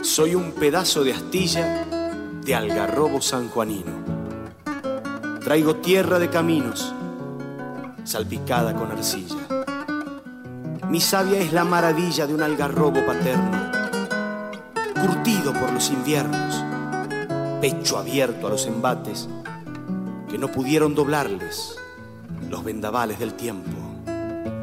Soy un pedazo de astilla de algarrobo sanjuanino. Traigo tierra de caminos, salpicada con arcilla. Mi savia es la maravilla de un algarrobo paterno, curtido por los inviernos, pecho abierto a los embates que no pudieron doblarles los vendavales del tiempo.